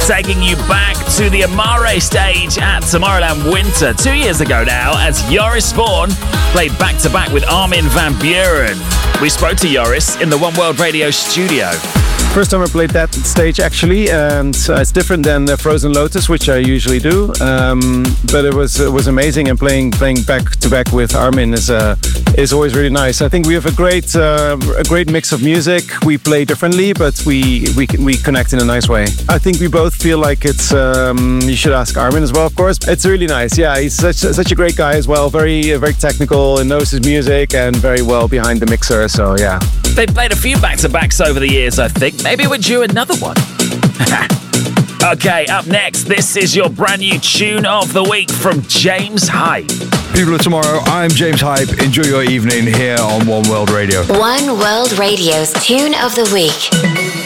taking you back to the Amare stage at Tomorrowland Winter 2 years ago now, as Joris Voorn played back-to-back with Armin van Buuren. We spoke to Joris in the One World Radio studio. First time I played that stage actually, and it's different than Frozen Lotus, which I usually do. But it was amazing, and playing back to back with Armin is always really nice. I think we have a great mix of music. We play differently, but we connect in a nice way. I think we both feel like it's. You should ask Armin as well, of course. It's really nice. Yeah, he's such a great guy as well. Very technical and knows his music, and very well behind the mixer. So yeah. They played a few back-to-backs over the years, I think. Maybe we're due another one. Okay, up next, this is your brand new tune of the week from James Hype. People of tomorrow, I'm James Hype. Enjoy your evening here on One World Radio. One World Radio's Tune of the Week.